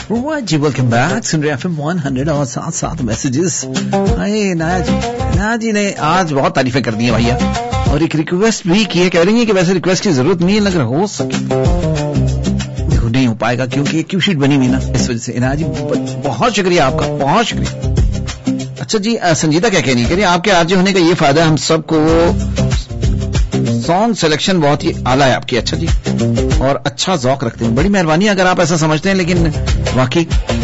जी welcome back, सुन रहे FM 100 और साथ साथ मैसेजेस। नाया जी ने आज बहुत तारीफें कर दी है भैया, और एक रिक्वेस्ट भी की है, कह रही है कि वैसे रिक्वेस्ट की जरूरत नहीं लग रहा हो सके, देखो नहीं हो पाएगा क्योंकि क्यू शीट बनी हुई ना, इस वजह से। नाया जी बहुत शुक्रिया आपका, बहुत शुक्रिया। अच्छा जी, संजीता क्या कहनी है, आपके आरजे होने का ये फायदा है हम सबको, सॉन्ग सिलेक्शन बहुत ही आला है आपकी। अच्छा जी, और अच्छा ज़ौक रखते हैं, बड़ी मेहरबानी अगर आप ऐसा समझते हैं, लेकिन वाकई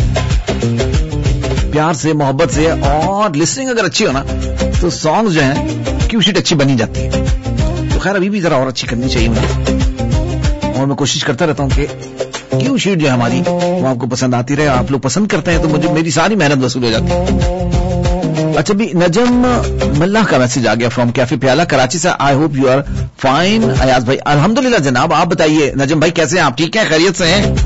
प्यार से, मोहब्बत से और लिसनिंग अगर अच्छी हो ना, तो सॉन्ग जो है क्यू शीट अच्छी बनी जाती है। तो खैर अभी भी जरा और अच्छी करनी चाहिए मुझे, और मैं कोशिश करता रहता हूँ कि क्यू शीट जो है हमारी वो आपको पसंद आती रहे। आप लोग पसंद करते हैं तो मुझे मेरी सारी मेहनत वसूल हो जाती है। अच्छा भी, नजम मल्लाह का मैसेज आ गया फ्रॉम कैफे प्याला कराची से। I hope you are fine Ayaz भाई। अल्हम्दुलिल्लाह जनाब, आप बताइए नजम भाई कैसे हैं आप, ठीक हैं, खैरियत से हैं?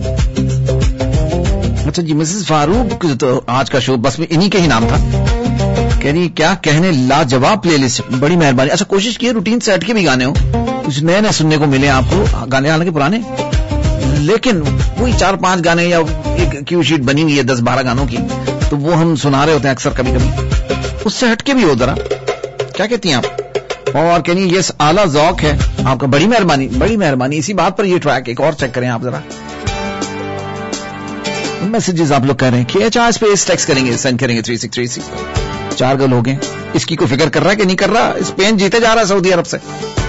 अच्छा जी, मिसेस फारूक, तो आज का शो बस में इन्हीं के ही नाम था, कह रही क्या कहने, लाजवाब प्लेलिस्ट, बड़ी मेहरबानी। अच्छा कोशिश की रूटीन से हट के भी गाने हो, कुछ नए नए सुनने को मिले आपको, गाने हालांकि पुराने, लेकिन वही 4-5 गाने या एक क्यू शीट बनी हुई है 10-12 गानों की, तो वो हम सुना रहे होते हैं अक्सर कभी कभी, उससे हटके भी हो जरा, क्या कहती हैं आप? और कहनी ये आला ज़ौक है आपका, बड़ी मेहरबानी, बड़ी मेहरबानी। इसी बात पर ये ट्रैक एक और चेक करें आप जरा। मैसेजेस आप लोग कह रहे हैं कि HRS पे टेक्स्ट करेंगे, सेंड करेंगे 3636। 4 गर्ल हो गए, इसकी कोई फिक्र कर रहा है कि नहीं कर रहा? स्पेन जीते जा रहा है सऊदी अरब से।